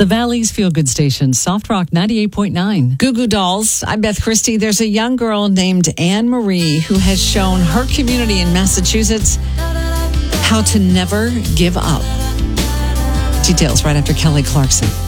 The Valley's Feel Good Station, Soft Rock 98.9. Goo Goo Dolls. I'm Beth Christie. There's a young girl named Anne Marie who has shown her community in Massachusetts how to never give up. Details right after Kelly Clarkson.